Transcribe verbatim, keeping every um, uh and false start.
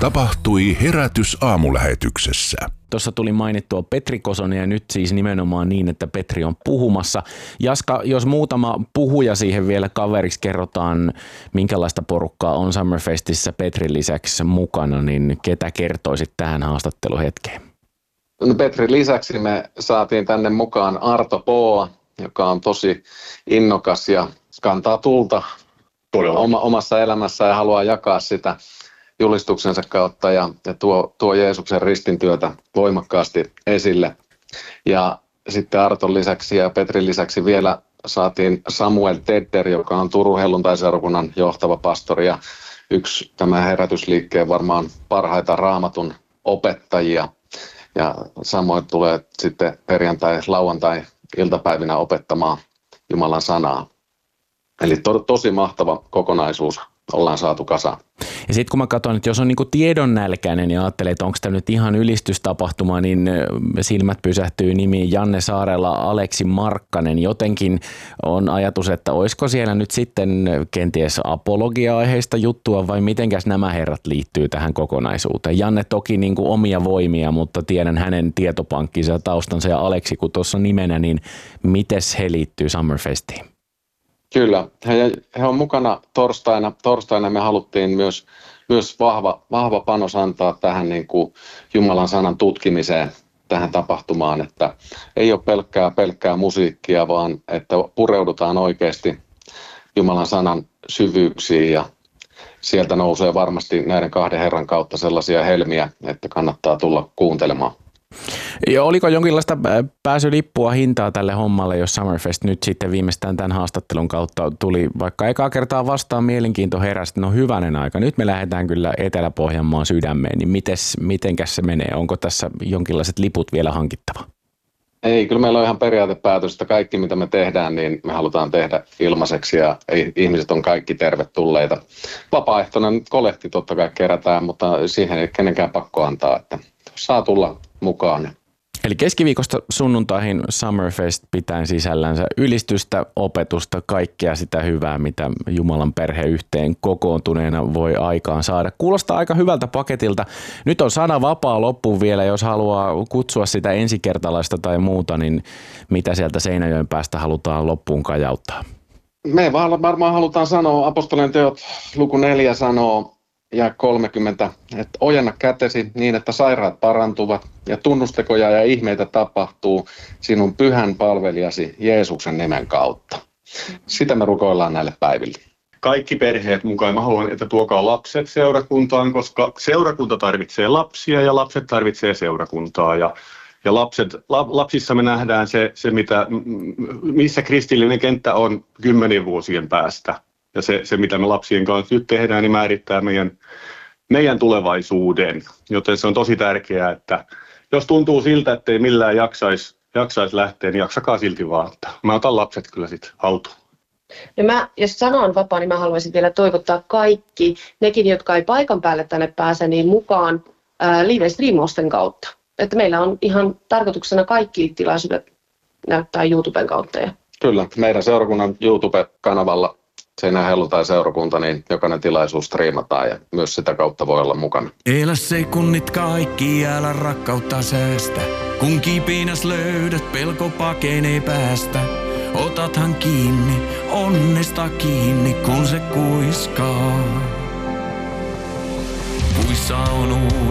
tapahtui Herätys-aamulähetyksessä. Tuossa tuli mainittua Petri Kosonen ja nyt siis nimenomaan niin, että Petri on puhumassa. Jaska, jos muutama puhuja siihen vielä kaveriksi kerrotaan, minkälaista porukkaa on Summerfestissä Petrin lisäksi mukana, niin ketä kertoisit tähän haastatteluhetkeen? No Petrin lisäksi me saatiin tänne mukaan Arto Poa, joka on tosi innokas ja kantaa tulta oma, omassa elämässä ja haluaa jakaa sitä julistuksensa kautta ja, ja tuo, tuo Jeesuksen ristintyötä voimakkaasti esille. Ja sitten Arton lisäksi ja Petrin lisäksi vielä saatiin Samuel Tedder, joka on Turun helluntaiseurakunnan johtava pastori ja yksi tämän herätysliikkeen varmaan parhaita raamatun opettajia. Ja samoin tulee sitten perjantai, lauantai iltapäivinä opettamaan Jumalan sanaa. Eli to, tosi mahtava kokonaisuus ollaan saatu kasaan. Ja sitten kun mä katson, että jos on niinku tiedonnälkäinen ja ajattelee, että onko tämä nyt ihan ylistystapahtuma, niin silmät pysähtyy nimiin Janne Saarella, Aleksi Markkanen. Jotenkin on ajatus, että olisiko siellä nyt sitten kenties apologia-aiheista juttua vai mitenkäs nämä herrat liittyy tähän kokonaisuuteen. Janne toki niinku omia voimia, mutta tiedän hänen tietopankkinsa ja taustansa ja Aleksi kun tuossa nimenä, niin mites he liittyy Summerfestiin? Kyllä, he, he on mukana torstaina. Torstaina me haluttiin myös, myös vahva, vahva panos antaa tähän niin kuin Jumalan sanan tutkimiseen, tähän tapahtumaan, että ei ole pelkkää, pelkkää musiikkia, vaan että pureudutaan oikeasti Jumalan sanan syvyyksiin ja sieltä nousee varmasti näiden kahden herran kautta sellaisia helmiä, että kannattaa tulla kuuntelemaan. Ja oliko jonkinlaista pääsylippua hintaa tälle hommalle, jos Summerfest nyt sitten viimeistään tämän haastattelun kautta tuli vaikka ekaa kertaa vastaan mielenkiinto heräsi, no hyvänen aika, nyt me lähdetään kyllä Etelä-Pohjanmaan sydämeen, niin mites, mitenkäs se menee, onko tässä jonkinlaiset liput vielä hankittava? Ei, kyllä meillä on ihan periaatepäätös, että kaikki mitä me tehdään, niin me halutaan tehdä ilmaiseksi ja ihmiset on kaikki tervetulleita. Vapaaehtoinen kolehti totta kai kerätään, mutta siihen ei kenenkään pakko antaa, että saa tulla mukaan. Eli keskiviikosta sunnuntaihin Summerfest pitäen sisällänsä ylistystä, opetusta, kaikkea sitä hyvää, mitä Jumalan perhe yhteen kokoontuneena voi aikaan saada. Kuulostaa aika hyvältä paketilta. Nyt on sana vapaa loppuun vielä, jos haluaa kutsua sitä ensikertalaista tai muuta, niin mitä sieltä Seinäjoen päästä halutaan loppuun kajauttaa? Me varmaan halutaan sanoa, apostolien teot luku neljä sanoo, ja kolmekymmentä, että ojenna kätesi niin, että sairaat parantuvat ja tunnustekoja ja ihmeitä tapahtuu sinun pyhän palvelijasi Jeesuksen nimen kautta. Sitä me rukoillaan näille päiville. Kaikki perheet mukaan. Mä haluan, että tuokaa lapset seurakuntaan, koska seurakunta tarvitsee lapsia ja lapset tarvitsee seurakuntaa. Ja, ja lapset, la, lapsissa me nähdään se, se mitä, missä kristillinen kenttä on kymmenien vuosien päästä. Ja se, se, mitä me lapsien kanssa nyt tehdään, niin määrittää meidän, meidän tulevaisuuden. Joten se on tosi tärkeää, että jos tuntuu siltä, että ei millään jaksaisi jaksais lähteä, niin jaksakaa silti vaan. Mä otan lapset kyllä sitten haltuun. No mä, jos sana on vapaa, niin mä haluaisin vielä toivottaa kaikki, nekin, jotka ei paikan päälle tänne pääse, niin mukaan ää, live-streamausten kautta. Että meillä on ihan tarkoituksena kaikki tilaisuudet näyttää YouTuben kautta. Kyllä, meidän seurakunnan YouTube-kanavalla Seinäjoen helluntai-seurakunta, niin jokainen tilaisuus striimataan ja myös sitä kautta voi olla mukana. Elä sekunnit kaikki, älä rakkautta säästä. Kun kipinas löydät, pelko pakenee päästä. Otathan kiinni, onnesta kiinni, kun se kuiskaa. Puissa on